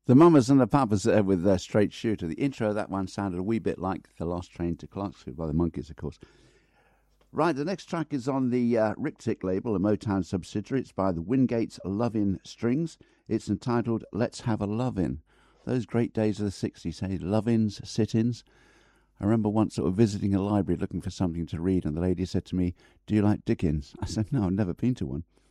The Mamas and the Papas there with their Straight Shooter. The intro of that one sounded a wee bit like The Last Train to Clarksville by the Monkees, of course. Right, the next track is on the Riptych label, a Motown subsidiary. It's by the Wingates Lovin' Strings. It's entitled Let's Have a Lovin'. Those great days of the 60s, hey, love-ins, sit-ins. I remember once sort of visiting a library looking for something to read, and the lady said to me, "Do you like Dickens?" I said, "No, I've never been to one."